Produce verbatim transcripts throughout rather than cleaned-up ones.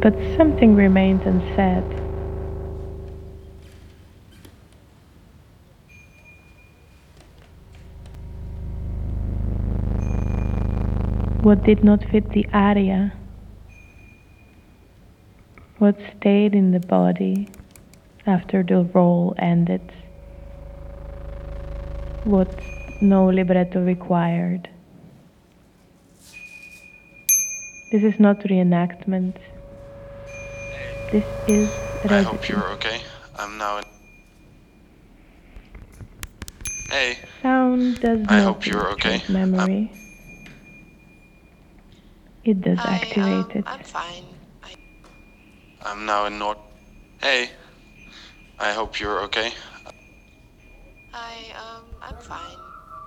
but something remained unsaid. What did not fit the aria? What stayed in the body after the role ended? What no libretto required? This is not reenactment. This is I residence. hope you're okay. I'm now in... Hey. Sound does I not hope you're okay. illustrate memory. It does I, activate um, it. I'm fine. I, I'm now in North... Hey. I hope you're okay. I, um, I'm fine.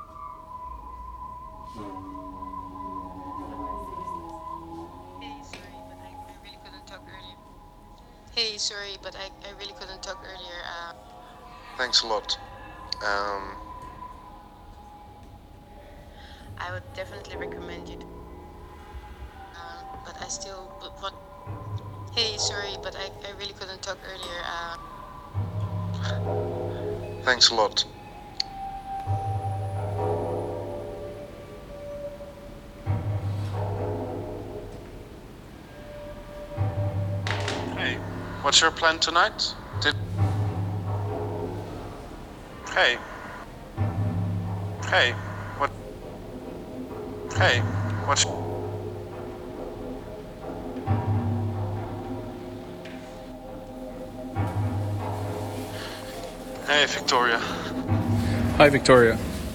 Hey, sorry, but I, I really couldn't talk earlier. Hey, sorry, but I, I really couldn't talk earlier. Uh, Thanks a lot. Um... I would definitely recommend you. To, uh, but I still would want. Hey, sorry, but I, I really couldn't talk earlier. Uh, Thanks a lot. Hey, what's your plan tonight? Did... Hey. Hey, what... Hey, what's... Hey, Victoria. Hi, Victoria.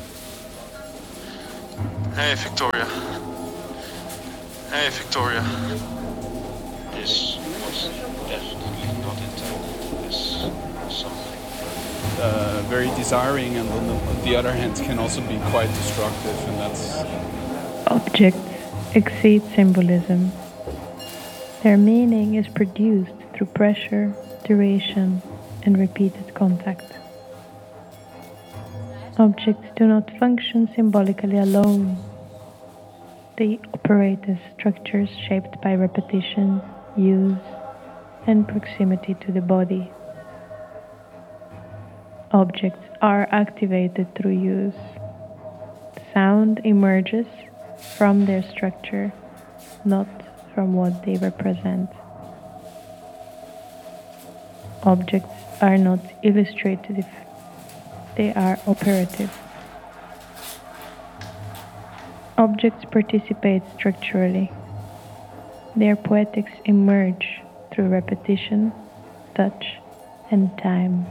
Hey, Victoria. Hey, Victoria. This was definitely not intended as something. Uh, very desiring, and on the, on the other hand can also be quite destructive, and that's... Objects exceed symbolism. Their meaning is produced through pressure, duration, and repeated contact. Objects do not function symbolically alone. They operate as structures shaped by repetition, use, and proximity to the body. Objects are activated through use. Sound emerges from their structure, not from what they represent. Objects are not illustrative, they are operative. Objects participate structurally. Their poetics emerge through repetition, touch, and time.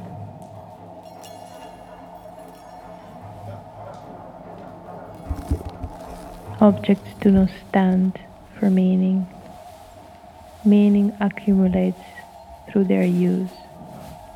Objects do not stand for meaning. Meaning accumulates through their use.